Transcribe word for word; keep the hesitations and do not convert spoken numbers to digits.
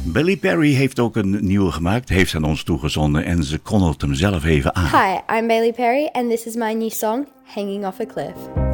Billy Perry heeft ook een nieuwe gemaakt, heeft aan ons toegezonden en ze kondigt hem zelf even aan. Hi, I'm Bailey Perry and this is my new song, Hanging Off a Cliff.